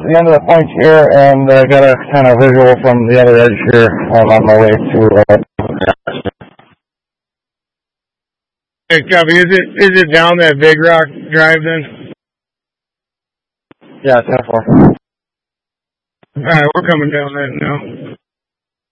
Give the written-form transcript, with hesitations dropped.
the end of the point here, and got a kind of visual from the other edge here on my way to. Hey, copy. Is it down that Big Rock Drive then? Yeah, 10-4. All right, we're coming down that now.